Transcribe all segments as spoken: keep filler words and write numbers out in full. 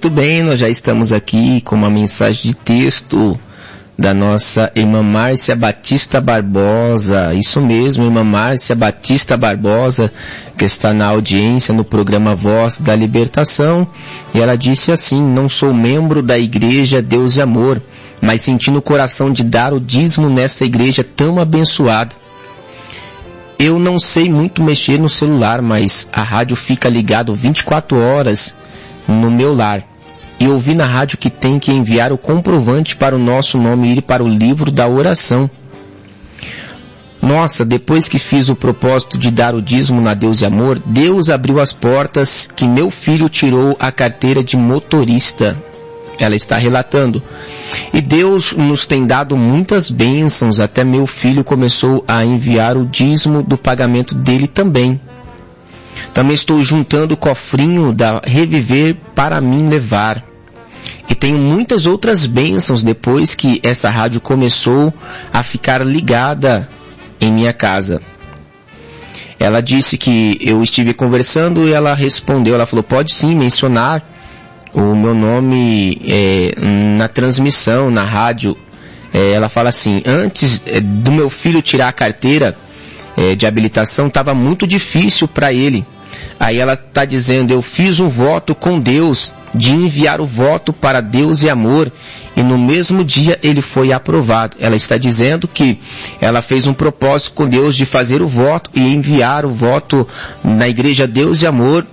Muito bem, nós já estamos aqui com uma mensagem de texto da nossa irmã Márcia Batista Barbosa. Isso mesmo, irmã Márcia Batista Barbosa, que está na audiência no programa Voz da Libertação. E ela disse assim: não sou membro da igreja Deus e Amor, mas senti no coração de dar o dízimo nessa igreja tão abençoada. Eu não sei muito mexer no celular, mas a rádio fica ligada vinte e quatro horas no meu lar. E ouvi na rádio que tem que enviar o comprovante para o nosso nome ir para o livro da oração. Nossa, depois que fiz o propósito de dar o dízimo na Deus e Amor, Deus abriu as portas que meu filho tirou a carteira de motorista. Ela está relatando. E Deus nos tem dado muitas bênçãos, até meu filho começou a enviar o dízimo do pagamento dele também. Também estou juntando o cofrinho da Reviver para mim levar. E tenho muitas outras bênçãos depois que essa rádio começou a ficar ligada em minha casa. Ela disse que eu estive conversando e ela respondeu, ela falou, pode sim mencionar o meu nome é, na transmissão, na rádio. É, ela fala assim, antes é, do meu filho tirar a carteira é, de habilitação, estava muito difícil para ele. Aí ela está dizendo, eu fiz um voto com Deus de enviar o voto para Deus e Amor, e no mesmo dia ele foi aprovado. Ela está dizendo que ela fez um propósito com Deus de fazer o voto e enviar o voto na igreja Deus e Amor,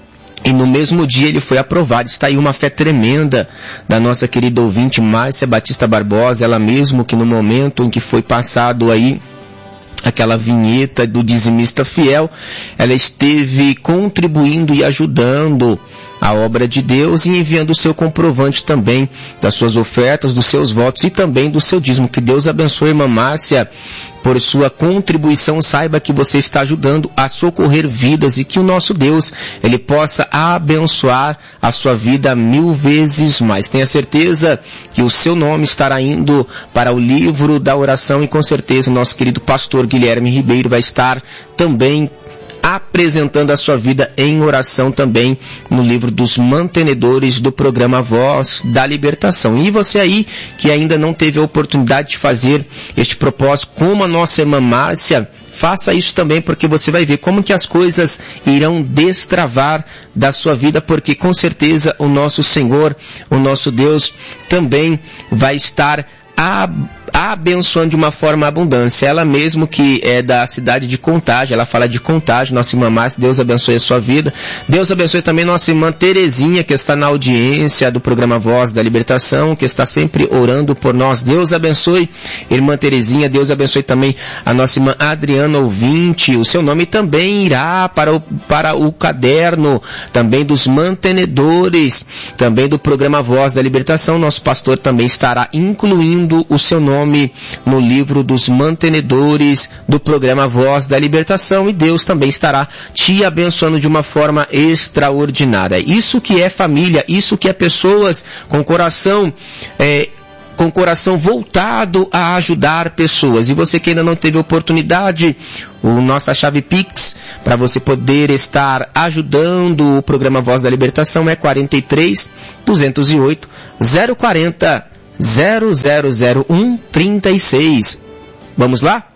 e no mesmo dia ele foi aprovado. Está aí uma fé tremenda da nossa querida ouvinte Márcia Batista Barbosa, ela mesmo que no momento em que foi passado aí aquela vinheta do dizimista fiel, ela esteve contribuindo e ajudando a obra de Deus e enviando o seu comprovante também das suas ofertas, dos seus votos e também do seu dízimo. Que Deus abençoe, irmã Márcia, por sua contribuição. Saiba que você está ajudando a socorrer vidas e que o nosso Deus, Ele possa abençoar a sua vida mil vezes mais. Tenha certeza que o seu nome estará indo para o livro da oração e com certeza o nosso querido pastor Guilherme Ribeiro vai estar também apresentando a sua vida em oração também no livro dos mantenedores do programa Voz da Libertação. E você aí que ainda não teve a oportunidade de fazer este propósito, como a nossa irmã Márcia, faça isso também, porque você vai ver como que as coisas irão destravar da sua vida, porque com certeza o nosso Senhor, o nosso Deus também vai estar a abençoando de uma forma abundância. Ela mesmo que é da cidade de Contagem, ela fala de Contagem, nossa irmã Márcia, Deus abençoe a sua vida. Deus abençoe também nossa irmã Terezinha, que está na audiência do programa Voz da Libertação, que está sempre orando por nós. Deus abençoe, irmã Terezinha. Deus abençoe também a nossa irmã Adriana ouvinte. O seu nome também irá para o, para o caderno também dos mantenedores, também do programa Voz da Libertação. Nosso pastor também estará incluindo o seu nome no livro dos mantenedores do programa Voz da Libertação, e Deus também estará te abençoando de uma forma extraordinária. Isso que é família, isso que é pessoas com coração é, com coração voltado a ajudar pessoas. E você que ainda não teve oportunidade, o nossa chave Pix para você poder estar ajudando o programa Voz da Libertação é quarenta e três, duzentos e oito, zero quarenta, zero zero zero um trinta e seis. Vamos lá?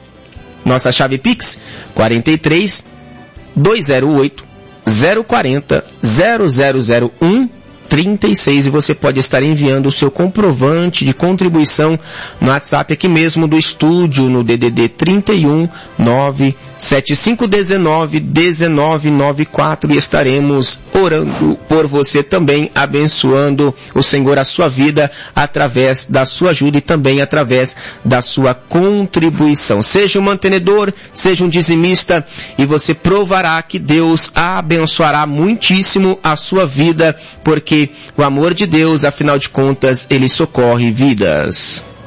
Nossa chave Pix quarenta e três, duzentos e oito, zero quarenta, zero zero zero um trinta e seis, e você pode estar enviando o seu comprovante de contribuição no WhatsApp aqui mesmo do estúdio, no D D D trinta e um, nove sete cinco um nove, um nove nove quatro, e estaremos orando por você também, abençoando o Senhor a sua vida através da sua ajuda e também através da sua contribuição. Seja um mantenedor, seja um dizimista, e você provará que Deus abençoará muitíssimo a sua vida, porque o amor de Deus, afinal de contas, ele socorre vidas.